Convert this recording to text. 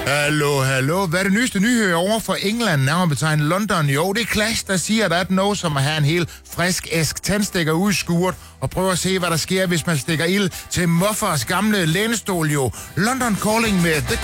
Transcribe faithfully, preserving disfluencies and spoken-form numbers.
Hallo, hallo. Hvad er det nyeste nyhed over for England, nærmere betegnet London? Jo, det er Clash, der siger, at der er noget som at have en helt frisk æsk tandstikker ud i skuret og prøve at se, hvad der sker, hvis man stikker ild til Muffers gamle lænestol, jo. London Calling med The